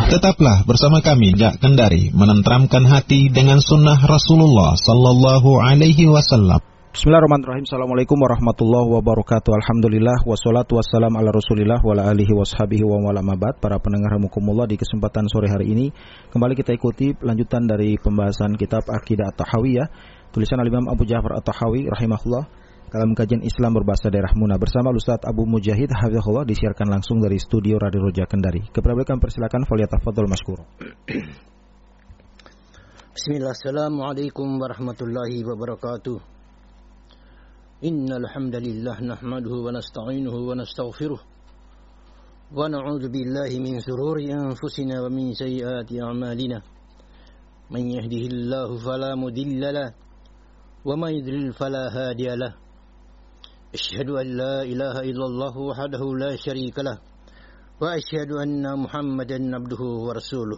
Tetaplah bersama kami Jak Kendari menenteramkan hati dengan sunnah Rasulullah sallallahu alaihi wasallam. Bismillahirrahmanirrahim. Assalamualaikum warahmatullahi wabarakatuh. Alhamdulillah wassalatu wassalam ala Rasulillah wa ala alihi washabihi wa wala mabad. Para pendengar rahimakumullah, di kesempatan sore hari ini kembali kita ikuti lanjutan dari pembahasan kitab Aqidah At-Tahawiyah tulisan Al-Imam Abu Ja'far At-Tahawi rahimahullah dalam kajian Islam berbahasa daerah Muna bersama Ustaz Abu Mujahid hafizahullah, disiarkan langsung dari studio Radio Roja Kendari. Kepada beliau kami persilakan, falyatafadhal mashkur. Bismillah, assalamualaikum warahmatullahi wabarakatuh. Innal hamdalillah nahmaduhu wa nasta'inuhu wa nastaghfiruh wa na'udzu billahi min shururi anfusina wa min sayyiati a'malina. Man yahdihillahu fala mudilla lahu wa man yudlil fala hadiya lahu. Asyhadu an la ilaha illallah wahdahu la syarika lah wa asyhadu anna Muhammadan abduhu wa rasuluh.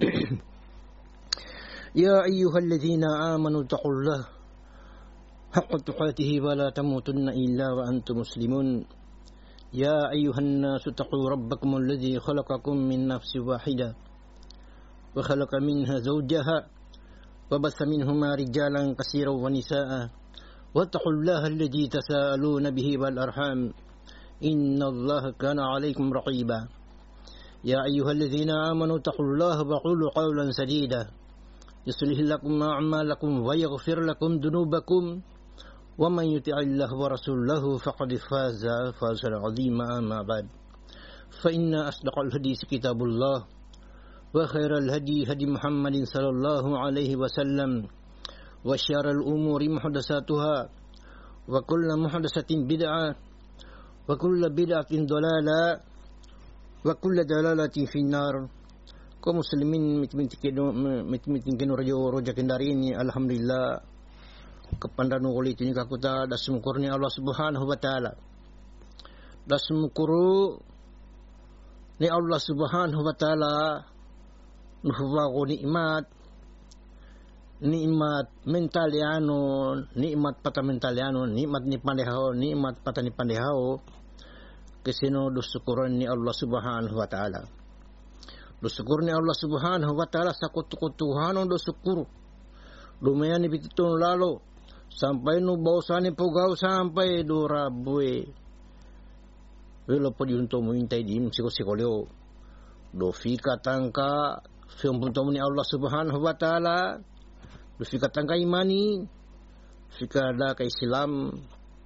Ya ayyuhalladzina amanu taqullaha haqqa tuqatih wa la tamutunna illa wa antum muslimun. Ya ayyuhan nasu taqu rabbakum alladzi khalaqakum min nafsin wahidah wa khalaqa minha zawjaha wa bassa minhuma rijalan katsiran wa nisaa'a wattaqullaha alladzi tasaaluna bihi wal arham innallaha kana 'alaykum raqiba. Ya ayyuhalladzina amanu taqullaha wa qulu qawlan sadida yuslih lakum a'malakum wa yaghfir lakum dhunubakum wa man yuti'illaha wa rasulahu faqad faza fawzan 'azima. Amma ba'd, fa inna asdaqal hadits kitabullah wa khairal hadi hadi Muhammadin sallallahu alaihi wasallam wa syarrul umuri muhdatsatuha wa kullu muhdatsatin bid'ah wa kullu bid'atin dhalalah wa kullu dalalatin finnar. Kaum muslimin mitmitin radio Roja Kendari ini, alhamdulillah kepandan ulit ini kakuta da sumkurni Allah Subhanahu wa taala. Da sumkuru ni Allah Subhanahu wa taala nuhwa ko nikmat mental yano, nikmat pata mental yano, nikmat ni pandehao, nikmat pata ni pandehao kesino dusyukuran ni Allah Subhanahu wa taala. Dusyukur ni Allah Subhanahu wa taala sa kutukutuhano dusyukur lumayan ni bititun lalo sampai nu bausani pugau sampai do rabue welo podi unto mo intai dim siko-sikoleo do fika tangka film punto ni Allah Subhanahu wa taala do fika tangka imani fika da kay Islam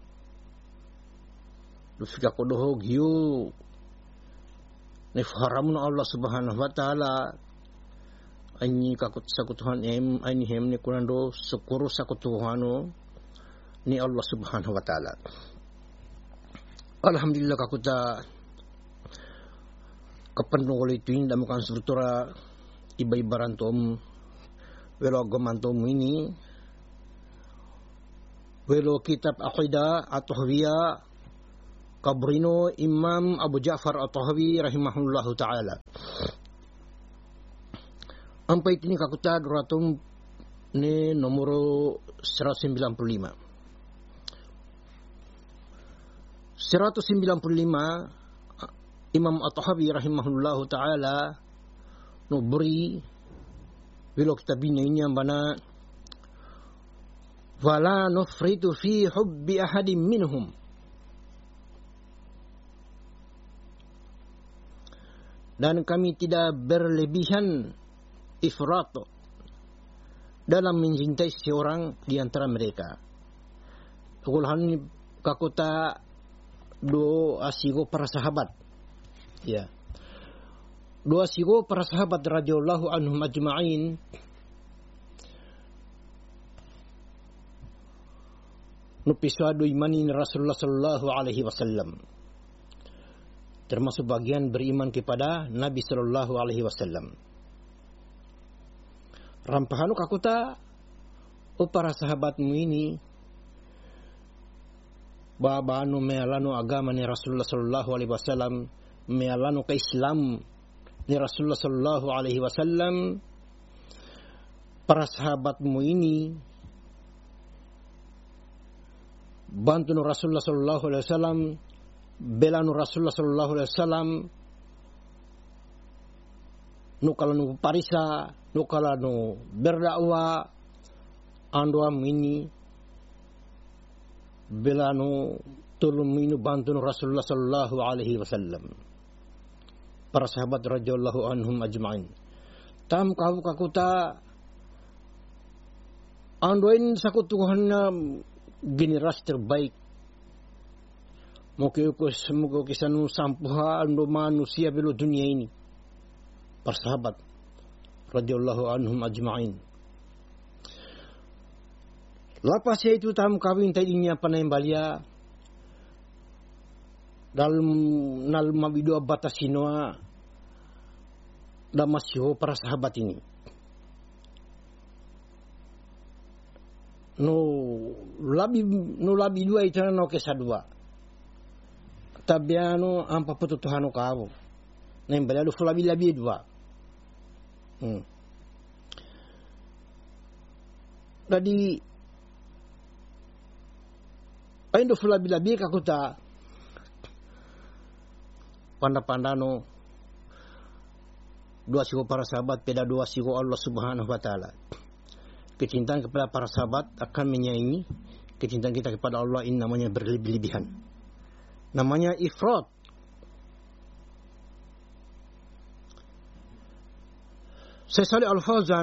do fika kodohog yu ni haram na Allah Subhanahu wa taala anyi kakut sakutuhan ani hem ni kunando syukur sakutuhano ni Allah Subhanahu wa taala. Alhamdulillah kakuta kapan ngoli tuin damukan struktura iba-ibaran tom welo agaman tom ini welo kitab Aqidah At-Tahawiyah kabrino Imam Abu Ja'far At-Tahawi rahimahullahu taala. Ampai ini kakuta duratum ni nomor 195. 195 Imam At-Tahawi rahimahullahu taala no beri bilo kitabnya ini yang mana wala nufritu fi hubbi ahadin minhum. Dan kami tidak berlebihan ifrat dalam mencintai seorang di antara mereka. Kulahan ini kakuta do asigo para sahabat. Ya. Do asigo para sahabat radhiyallahu anhum ajma'in nupisadu imani Rasulullah sallallahu alaihi wasallam. Termasuk bagian beriman kepada Nabi sallallahu alaihi wasallam. Rampahanu kakuta para sahabatmu ini babanu mealanu agama ni Rasulullah sallallahu alaihi wasallam, mealanu ke Islam ni Rasulullah sallallahu alaihi wasallam. Para sahabatmu ini bantu Rasulullah sallallahu alaihi wasallam, belanu Rasulullah sallallahu alaihi wasallam no kala no parisa, no kala no berdakwah, ando amini bela no tolong minu bantu no Rasulullah sallallahu alaihi wasallam. Para sahabat radhiyallahu anhum ajma'in. Tam kau kakuta andoin sakutuhanna generasi terbaik. Moga kisah sampuha ando manusia belo dunia ini. Para sahabat radhiyallahu anhum ajma'in. Lepas itu tam kawin tadinya panembaliya dalam mabido batasinoa dan masih para sahabat ini. No labi dua itu no kisah dua. Tabiano ampa petutuhano kau. Nembaliya lu labi dua. Jadi ain do labi kakuta panda-pandano dua siku para sahabat beda dua siku Allah Subhanahu wa taala. Kecintaan kepada para sahabat akan menyaingi kecintaan kita kepada Allah. Ini namanya berlebih-lebihan. Namanya ifrat. Syekh Shalih Al Fauzan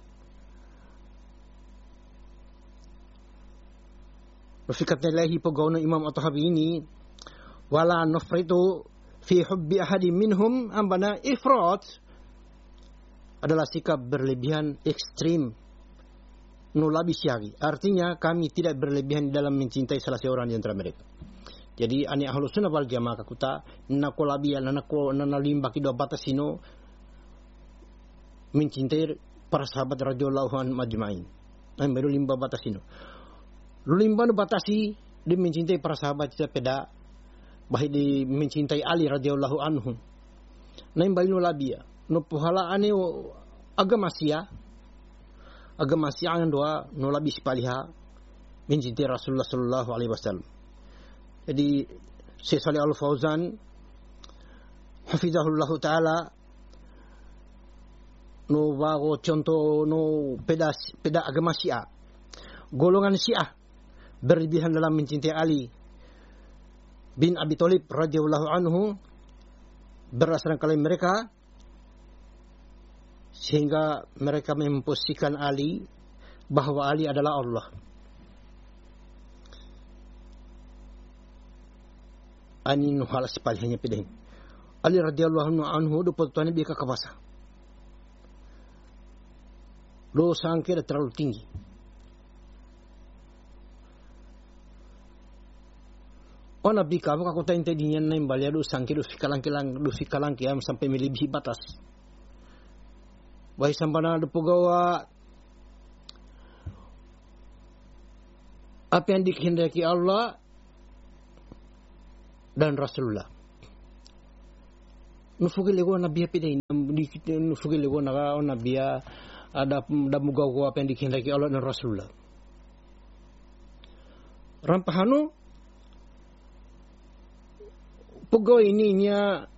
berfikat nilaihi pegawai Imam At-Tahawi ini, wala nufritu fi hubbi ahadi minhum ambana ifrat adalah sikap berlebihan ekstrim nulabi syari. Artinya kami tidak berlebihan dalam mencintai salah seorang di antara mereka. Jadi ani ahlus sunnah wal jamaah kakuta nakolabi nanalimba kido batasino mencintai para sahabat radhiyallahu anhum ajma'in. Ai baru limba batasino. Lulimba batasi dia mencintai para sahabat kita peda bahai dia mencintai Ali radhiyallahu anhu. Naim bainu labia no puhala ane agama sia ang doa no labi sipaliha mencintai Rasulullah sallallahu alaihi wasallam. Jadi Syekh Shalih Al Fauzan hafizahullah taala no bago contoh no peda agama Syiah. Golongan Syiah berlebihan dalam mencintai Ali bin Abi Thalib radhiyallahu anhu berdasarkan kalam mereka, sehingga mereka memposisikan Ali bahwa Ali adalah Allah. Ani nuhala sepalihnya pidahin. Ali radhiyallahu anhu dapat tuan biaka kabasa. Dosa angkir terlalu tinggi. Oh Nabi kamu aku tahu intinya naim balia do sangkir do fikalang kiam sampai melebihi batas. Wahai sampana do pegawai apa yang dikehendaki Allah dan Rasulullah. Nufugi lego Nabi apa ini? Nufugi lego Nabi ada mugawa apa yang dikehendaki Allah dan Rasulullah. Rampahanu pegawai ininya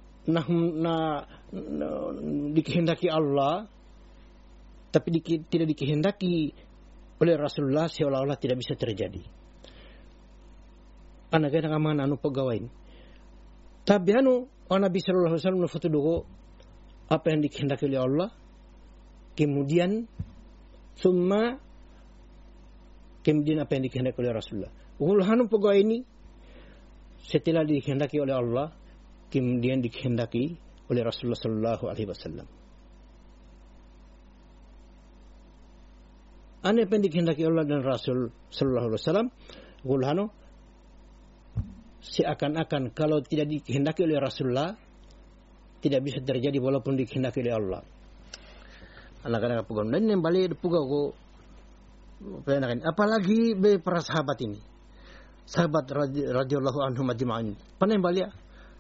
dikehendaki Allah, tapi tidak dikehendaki oleh Rasulullah, seolah-olah tidak bisa terjadi. Anak kita ngaman anu pegawai ini. Tapi Nabi sallallahu alaihi wasallam nufutu dogo apa yang dikehendaki oleh Allah, kemudian apa yang dikehendaki oleh Rasulullah. Ulhanu pegawai ini setelah dikehendaki oleh Allah, kemudian dikehendaki oleh Rasulullah sallallahu alaihi wasallam. Apa yang dikehendaki Allah dan Rasul sallallahu alaihi wasallam, gulhano seakan-akan kalau tidak dikehendaki oleh Rasulullah tidak bisa terjadi walaupun dikehendaki oleh Allah. Anak-anak pegawai dan yang balik pegawai apalagi para sahabat ini. Sahabat radhiyallahu anhum ajma'in. Panen balia.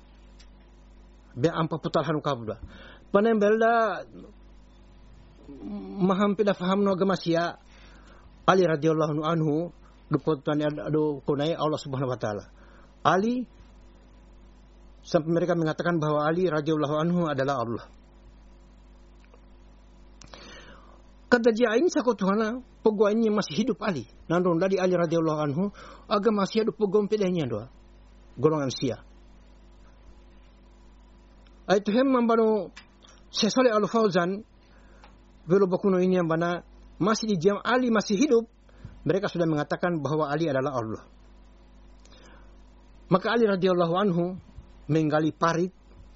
Be ampa putalhan kabda. Panen belda mahampida faham no agama Syiah. Ali radhiyallahu anhu dupotan ado kunai Allah Subhanahu wa taala. Ali sampai mereka mengatakan bahwa Ali radhiyallahu anhu adalah Allah. Kata dia ini sakotuhana pegawainya masih hidup Ali. Nandong dari Ali radhiyallahu anhu aga masih hidup pegawai pedenya doa. Golongan Syiah. Aitu hem mambano Syekh Al Fauzan velo bakuno ini yang mana masih di jam Ali masih hidup, mereka sudah mengatakan bahwa Ali adalah Allah. Maka Ali radhiyallahu anhu menggali parit,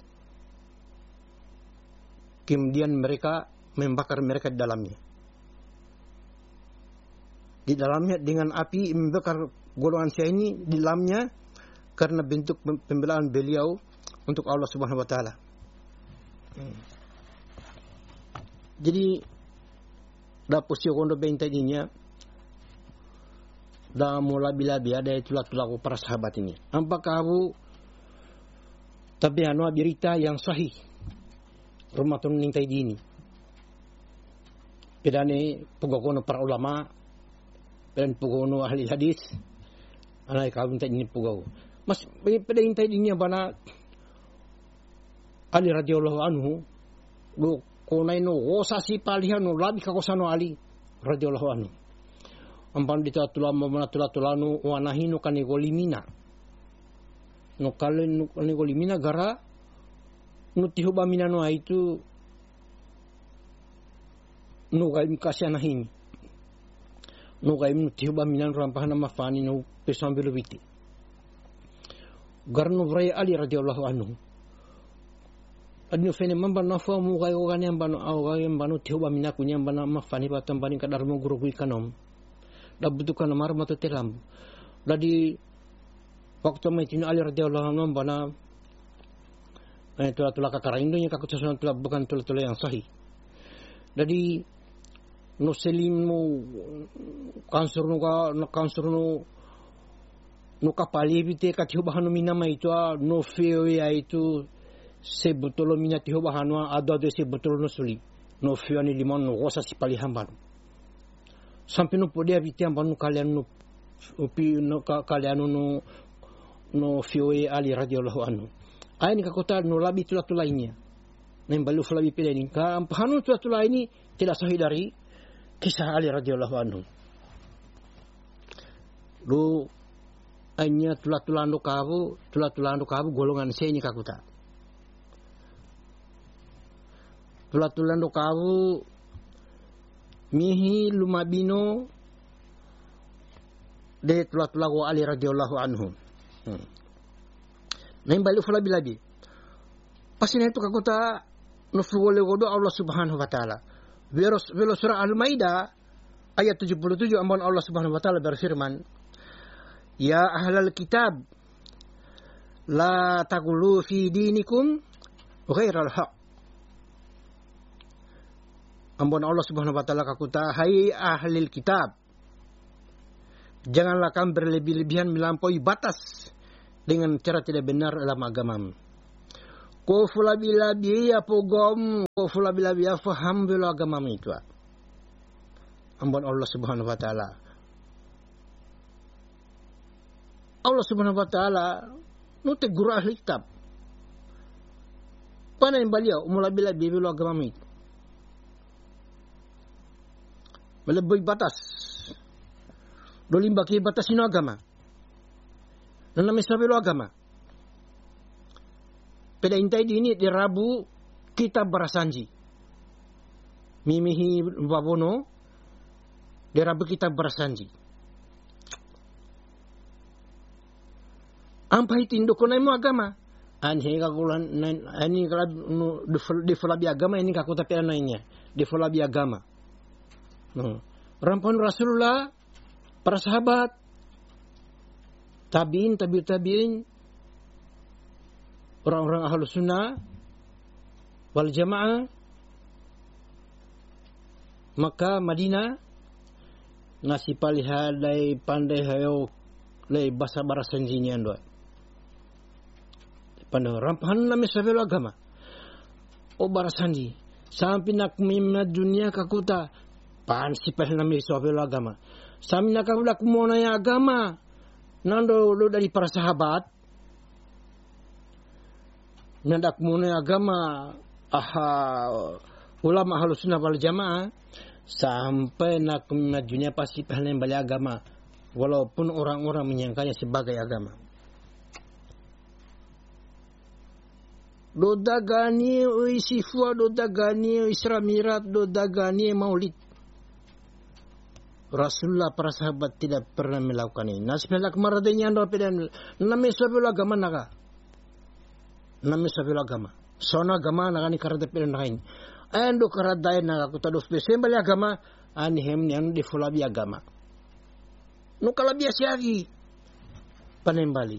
kemudian mereka membakar mereka di dalamnya. Di dalamnya dengan api membakar golongan Syiah ini di dalamnya karena bentuk pembelaan beliau untuk Allah Subhanahu wa taala. Jadi dapur si kondo bentadinya dah mula bila ada itulah para sahabat ini. Apakah kamu tapi anu berita yang sahih rumah tunning tadi ini. Pedane pugono para ulama, pedan pugono ahli hadis, anai kawin tadi ini pugo. Mas pedan tadi ini bana Ali radhiyallahu anhu go konai no osasi palihan no labi kakosano Ali radhiyallahu anhu. Ampan dita tulama mana tulanu wanahino kanegolimina. No kalen no kanegolimina gara no tihoba minano itu no gaim kasyanahin. No gaim no tihoba minan rampahana mafani no pesambelo biti. Garno vray Ali radhiyallahu anhu. Adno fene mamba nafa mu gayo gani ambano awai ambano tihoba minakunya ambana mafani batam bani kadar mo guru ikanom. Dabutukan nomor mata teram. Dari waktu itu Ali radhiyallahu anhu bana tulah kakarain nya kakutusan tulah bukan tulah yang sahih. Dari no selim no kansur no kapali bite katihobahan minama itu no feo ya itu sebetulnya minat tihobahan ada sebetulnya suli no feo ni limon no gosa si palihamban. Sampai no podia vitiam banu kalian no kalian no fioe Ali radhiyallahu anhu. Ain ka kota no labi tula lainnya. Nembalu labi pedeni ka ampahanu tula ini tidak sahih dari kisah Ali radhiyallahu anhu. Lu anya tula ando kabu golongan senyi ka kota. Tula ando kabu mihi lumabino de tulatulago Ali radhiyallahu anhu. Nembali labi. Pasina itu kakota nufwole godo Allah Subhanahu wa taala. Velo surah Al-Maidah ayat 77 ambon Allah Subhanahu wa taala berfirman, "Ya ahlal kitab la taqulu fi dinikum ghairal haq." Ambon Allah Subhanahu wa taala kakuta, hai ahli kitab, janganlah kamu berlebih-lebihan melampaui batas dengan cara tidak benar dalam agamamu. Ko fulabi ya pogom, ko fulabi ya faham belo agamamu itu. Ambon Allah Subhanahu wa taala. Allah Subhanahu wa taala nute guru ahli kitab. Pana yang beliau umulabi belo agamamu itu. Melebihi batas. Dolim baki batas ino agama. Nana mesabelo agama. Pada intai di ini di Rabu kita berasanji. Mimihi babono di Rabu kita berasanji. Ampai tindo konai mo agama. Anhe kagulan ani kalau di falabi agama ini kaku tapi lainnya. Di falabi agama. Rampon Rasulullah, para sahabat, tabiin, orang-orang ahlu sunnah, wal jamaah, Maka Madinah, nasi palihadai pandai hayo lay basa-basa sanjinian doa. Pandai rampahan nami sabelo agama. O barasanji, sampai nak mimna dunia kakuta. Pan si pahal nami sabelo agama. Sampai nak udah kumona ya agama. Nando lo dari para sahabat. Nandak kumona agama. Aha ulama Ahlus Sunnah wal Jamaah sampai nak majunya pasti pahalnya balik agama, walaupun orang-orang menyangkanya sebagai agama. Dodagani isifwa, dodagani isramirat, dodagani maulid. Rasulullah para sahabat tidak pernah melakukan ini. Nasibnya kemaradanya anda pedan. Namanya sebuah agama naga. Namanya sebuah agama. Sona agama naga ni karada pedan naga ini. Ando karadai naga kuta dos pesen balik agama. Ani hem ni anu defulabi agama. Nukala biasa lagi. Panen bali.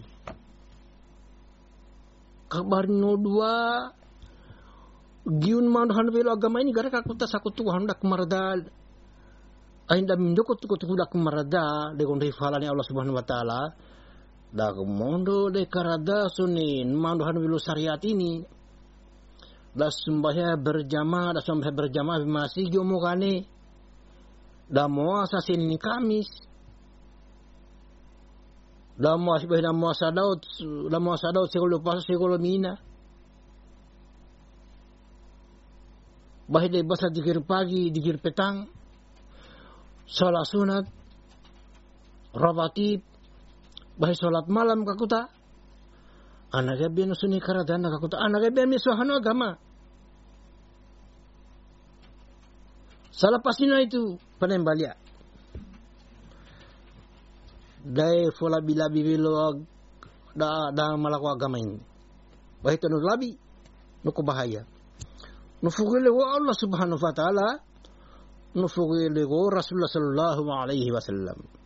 Kabar no dua giun mandohan velo agama ini gara kakuta sakutu handak maradal ainda mindoko tuku dak marada de kon rifalani Allah Subhanahu wa taala da mondo de karada sunin mandohan velo syariat ini da sembahya berjamaah masih jomo kane da moasa sin Kamis da moasa Daud segolo pas segolo mina bahide basa dikir pagi dikir petang salat sunat rawatib bahide salat malam kakuta anaga bian suni karadana kakuta anaga bian misuhano agama salah pasina itu penembalia dai fola bila bibilo da malaku agama ini bahit nu labi nu bahaya nu fugile wa Allah Subhanahu wa taala nu fugile wa Rasulullah sallallahu alaihi wasallam